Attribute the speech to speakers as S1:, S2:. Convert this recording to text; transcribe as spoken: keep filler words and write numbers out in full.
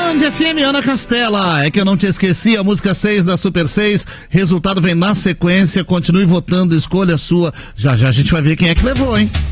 S1: Band F M, Ana Castela. É que eu não te esqueci, a música seis da Super seis. Resultado vem na sequência. Continue votando, escolha a sua. Já já a gente vai ver quem é que levou, hein?